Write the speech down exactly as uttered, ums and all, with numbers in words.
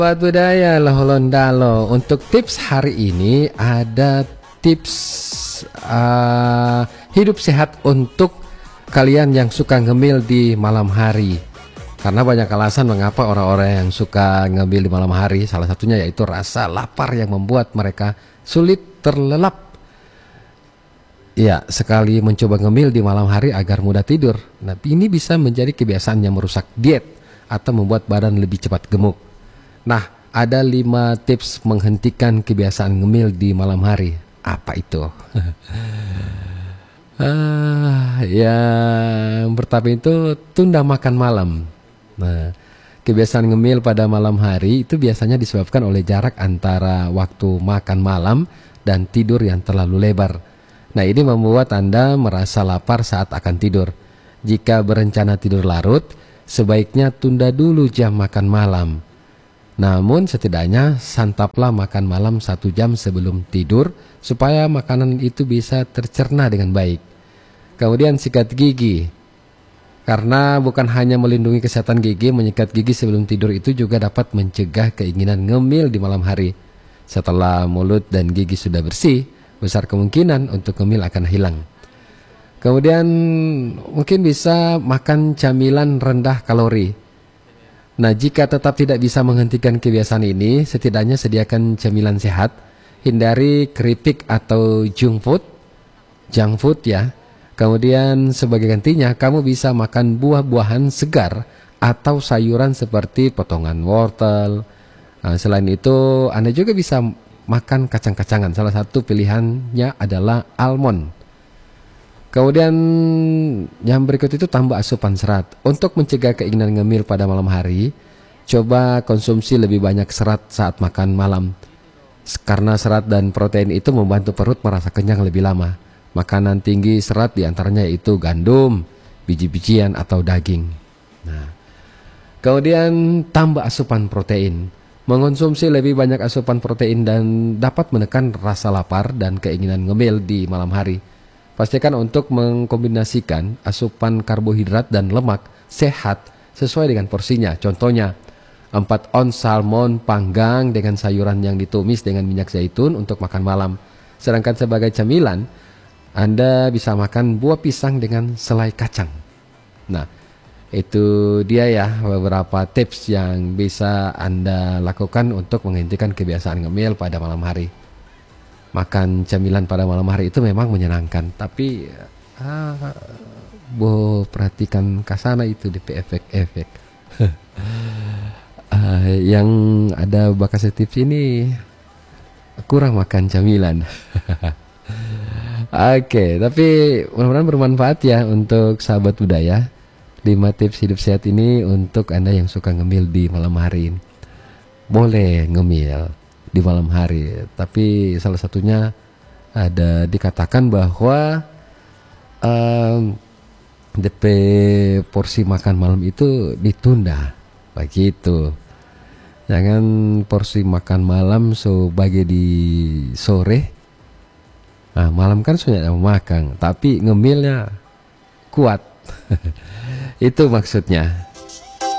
Buat budaya Loholondalo, untuk tips hari ini ada tips uh, hidup sehat untuk kalian yang suka ngemil di malam hari. Karena banyak alasan mengapa orang-orang yang suka ngemil di malam hari. Salah satunya yaitu rasa lapar yang membuat mereka sulit terlelap. Ya, sekali mencoba ngemil di malam hari agar mudah tidur. Nah, ini bisa menjadi kebiasaan yang merusak diet atau membuat badan lebih cepat gemuk. Nah, ada lima tips menghentikan kebiasaan ngemil di malam hari. Apa itu? ah, yang pertama itu tunda makan malam. Nah, kebiasaan ngemil pada malam hari itu biasanya disebabkan oleh jarak antara waktu makan malam dan tidur yang terlalu lebar. Nah, ini membuat Anda merasa lapar saat akan tidur. Jika berencana tidur larut, sebaiknya tunda dulu jam makan malam. Namun setidaknya santaplah makan malam satu jam sebelum tidur supaya makanan itu bisa tercerna dengan baik. Kemudian sikat gigi. Karena bukan hanya melindungi kesehatan gigi, menyikat gigi sebelum tidur itu juga dapat mencegah keinginan ngemil di malam hari. Setelah mulut dan gigi sudah bersih, besar kemungkinan untuk ngemil akan hilang. Kemudian mungkin bisa makan camilan rendah kalori. Nah, jika tetap tidak bisa menghentikan kebiasaan ini, setidaknya sediakan camilan sehat. Hindari keripik atau junk food, junk food ya. Kemudian sebagai gantinya, kamu bisa makan buah-buahan segar atau sayuran seperti potongan wortel. Nah, selain itu, Anda juga bisa makan kacang-kacangan. Salah satu pilihannya adalah almond. Kemudian yang berikut itu tambah asupan serat. Untuk mencegah keinginan ngemil pada malam hari, coba konsumsi lebih banyak serat saat makan malam. Karena serat dan protein itu membantu perut merasa kenyang lebih lama. Makanan tinggi serat diantaranya yaitu gandum, biji-bijian atau daging. Nah, kemudian tambah asupan protein. Mengonsumsi lebih banyak asupan protein dan dapat menekan rasa lapar dan keinginan ngemil di malam hari. Pastikan untuk mengkombinasikan asupan karbohidrat dan lemak sehat sesuai dengan porsinya. Contohnya, empat ons salmon panggang dengan sayuran yang ditumis dengan minyak zaitun untuk makan malam. Sedangkan sebagai camilan, Anda bisa makan buah pisang dengan selai kacang. Nah, itu dia ya beberapa tips yang bisa Anda lakukan untuk menghentikan kebiasaan ngemil pada malam hari. Makan camilan pada malam hari itu memang menyenangkan, tapi ah, bo perhatikan kasana itu di efek-efek. uh, yang ada bakas tips ini kurang makan camilan. Oke, okay, tapi mudah-mudahan bermanfaat ya untuk sahabat budaya. lima tips hidup sehat ini untuk Anda yang suka ngemil di malam hari. Boleh ngemil di malam hari, tapi salah satunya ada dikatakan bahwa um, D P porsi makan malam itu ditunda, begitu. Jangan porsi makan malam sebagai di sore. Nah, malam kan sudah mau makan, tapi ngemilnya kuat. Itu maksudnya.